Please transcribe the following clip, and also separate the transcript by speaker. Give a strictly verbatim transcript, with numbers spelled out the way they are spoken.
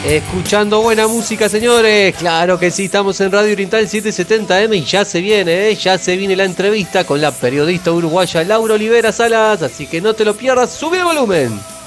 Speaker 1: Escuchando buena música, señores. Claro que sí, estamos en Radio Oriental setecientos setenta eme y ya se viene, ¿eh? Ya se viene la entrevista con la periodista uruguaya Laura Olivera Salas. Así que no te lo pierdas, sube el volumen.